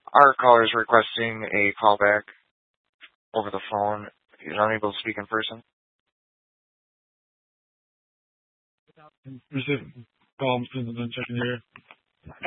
Our caller is requesting a callback over the phone. He's unable to speak in person. Receive call from the checking here.